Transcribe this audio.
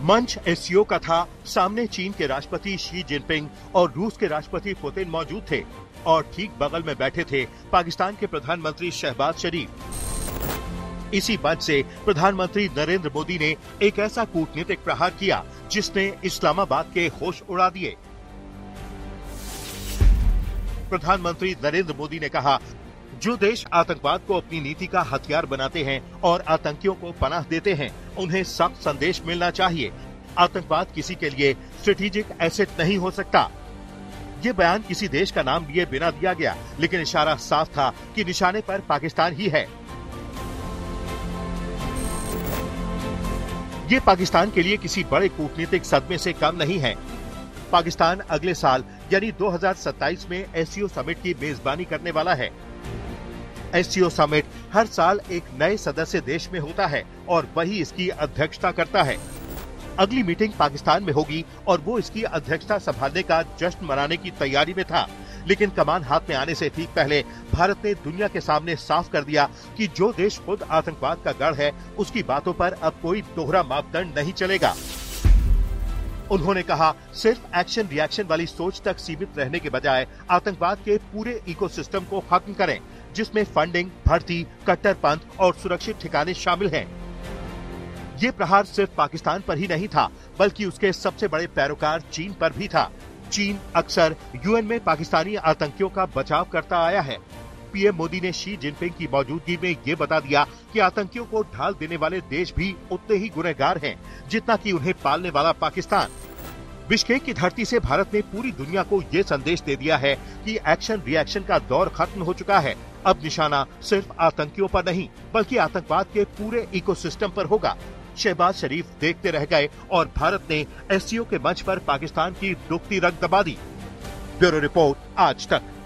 मंच एससीओ का था। सामने चीन के राष्ट्रपति शी जिनपिंग और रूस के राष्ट्रपति पुतिन मौजूद थे और ठीक बगल में बैठे थे पाकिस्तान के प्रधानमंत्री शहबाज शरीफ। इसी मंच से प्रधानमंत्री नरेंद्र मोदी ने एक ऐसा कूटनीतिक प्रहार किया जिसने इस्लामाबाद के होश उड़ा दिए। प्रधानमंत्री नरेंद्र मोदी ने कहा, जो देश आतंकवाद को अपनी नीति का हथियार बनाते हैं और आतंकियों को पनाह देते हैं, उन्हें सख्त संदेश मिलना चाहिए। आतंकवाद किसी के लिए स्ट्रेटेजिक एसेट नहीं हो सकता। ये बयान किसी देश का नाम लिए बिना दिया गया, लेकिन इशारा साफ था कि निशाने पर पाकिस्तान ही है। ये पाकिस्तान के लिए किसी बड़े कूटनीतिक सदमे से कम नहीं है। पाकिस्तान अगले साल यानी 2027 में एससीओ समिट की मेजबानी करने वाला है। एससीओ समिट हर साल एक नए सदस्य देश में होता है और वही इसकी अध्यक्षता करता है। अगली मीटिंग पाकिस्तान में होगी और वो इसकी अध्यक्षता संभालने का जश्न मनाने की तैयारी में था, लेकिन कमान हाथ में आने से ठीक पहले भारत ने दुनिया के सामने साफ कर दिया कि जो देश खुद आतंकवाद का गढ़ है, उसकी बातों पर अब कोई दोहरा मापदंड नहीं चलेगा। उन्होंने कहा, सिर्फ एक्शन रिएक्शन वाली सोच तक सीमित रहने के बजाय आतंकवाद के पूरे इकोसिस्टम को खत्म करें, जिसमें फंडिंग, भर्ती, कट्टरपंथ और सुरक्षित ठिकाने शामिल हैं। ये प्रहार सिर्फ पाकिस्तान पर ही नहीं था, बल्कि उसके सबसे बड़े पैरोकार चीन पर भी था। चीन अक्सर यूएन में पाकिस्तानी आतंकियों का बचाव करता आया है। पीएम मोदी ने शी जिनपिंग की मौजूदगी में ये बता दिया कि आतंकियों को ढाल देने वाले देश भी उतने ही गुनहगार हैं जितना कि उन्हें पालने वाला पाकिस्तान। बिश्केक की धरती से भारत ने पूरी दुनिया को ये संदेश दे दिया है कि एक्शन रिएक्शन का दौर खत्म हो चुका है। अब निशाना सिर्फ आतंकियों पर नहीं, बल्कि आतंकवाद के पूरे इकोसिस्टम पर होगा। शहबाज शरीफ देखते रह गए और भारत ने एससीओ के मंच पर पाकिस्तान की दुखती रग दबा दी। ब्यूरो रिपोर्ट, आज तक।